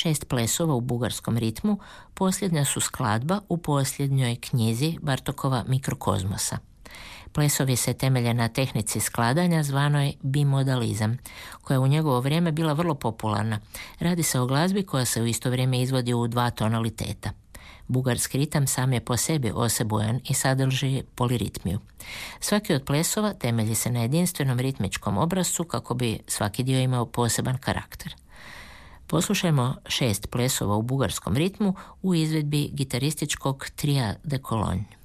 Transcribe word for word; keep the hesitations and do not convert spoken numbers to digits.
Šest plesova u bugarskom ritmu posljednja su skladba u posljednjoj knjizi Bartokova Mikrokozmosa. Plesovi se temelje na tehnici skladanja zvanoj bimodalizam, koja je u njegovo vrijeme bila vrlo popularna. Radi se o glazbi koja se u isto vrijeme izvodi u dva tonaliteta. Bugarski ritam sam je po sebi osebujan i sadrži poliritmiju. Svaki od plesova temelji se na jedinstvenom ritmičkom obrascu kako bi svaki dio imao poseban karakter. Poslušajmo šest plesova u bugarskom ritmu u izvedbi gitarističkog trija de Cologne.